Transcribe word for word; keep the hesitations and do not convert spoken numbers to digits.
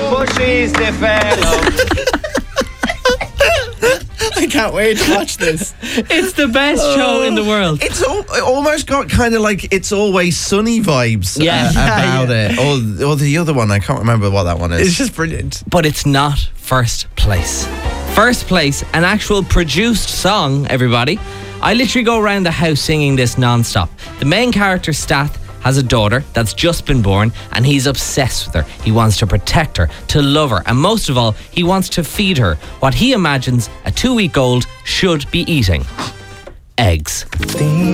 pushes the fellow. I can't wait to watch this. It's the best show in the world. It's al- it almost got kind of like It's Always Sunny vibes Yeah. uh, Yeah, about yeah. it. Or, or the other one, I can't remember what that one is. It's just brilliant. But it's not first place. First place, an actual produced song, everybody. I literally go around the house singing this non-stop. The main character, Stath, has a daughter that's just been born, and he's obsessed with her. He wants to protect her, to love her, and most of all, he wants to feed her what he imagines a two-week-old should be eating. Eggs. The